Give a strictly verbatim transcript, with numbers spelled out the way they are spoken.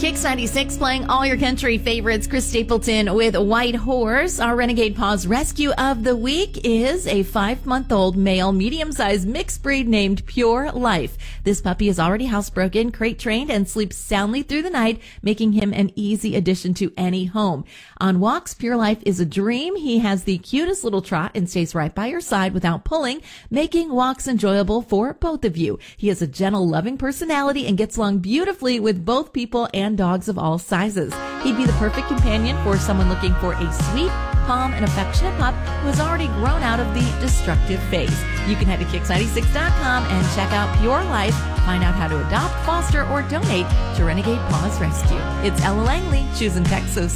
Kicks ninety-six playing all your country favorites. Chris Stapleton with White Horse. Our Renegade Paws rescue of the week is a five-month-old male medium-sized mixed breed named Pure Life. This puppy is already housebroken, crate trained, and sleeps soundly through the night, making him an easy addition to any home. On walks, Pure Life is a dream. He has the cutest little trot and stays right by your side without pulling, making walks enjoyable for both of you. He has a gentle, loving personality and gets along beautifully with both people and dogs of all sizes. He'd be the perfect companion for someone looking for a sweet, calm, and affectionate pup who has already grown out of the destructive phase. You can head to kicks ninety-six dot com and check out Pure Life. Find out how to adopt, foster, or donate to Renegade Paws Rescue. It's Ella Langley, choosing Texas.